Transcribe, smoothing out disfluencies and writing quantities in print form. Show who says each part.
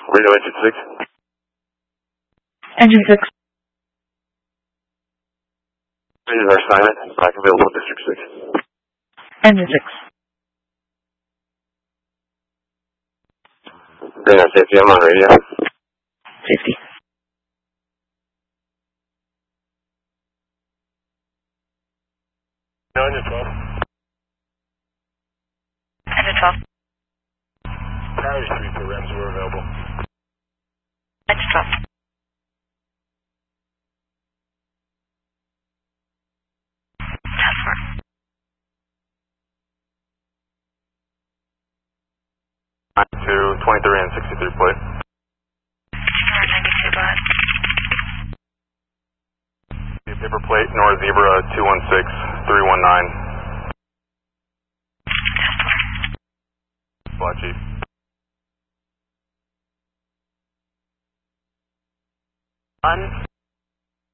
Speaker 1: Radio Engine 6.
Speaker 2: Engine 6.
Speaker 1: This is our assignment. Back available at District 6.
Speaker 2: Engine 6.
Speaker 1: Radio Safety, I'm on radio.
Speaker 2: Safety.
Speaker 1: Engine 12.
Speaker 2: Engine 12.
Speaker 1: Prairie Street, the REMs were available.
Speaker 2: Engine 12. Task force.
Speaker 1: To 23 and 63 plate.
Speaker 2: 92, go ahead.
Speaker 1: Paper plate, North Zebra 216319.
Speaker 2: Task force.
Speaker 1: Flat Chief.
Speaker 3: One.